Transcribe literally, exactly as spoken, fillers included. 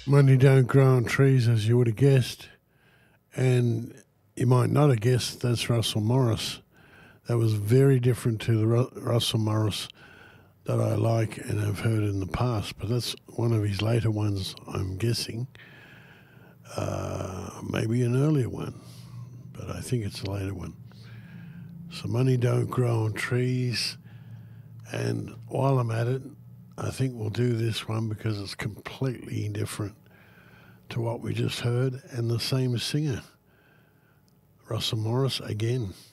Money don't grow on trees, as you would have guessed. And you might not have guessed that's Russell Morris. That was very different to the Ru- Russell Morris that I like and have heard in the past. But that's one of his later ones, I'm guessing. Uh, maybe an earlier one, but I think it's a later one. So money don't grow on trees. And while I'm at it, I think we'll do this one because it's completely different to what we just heard and the same singer, Russell Morris again.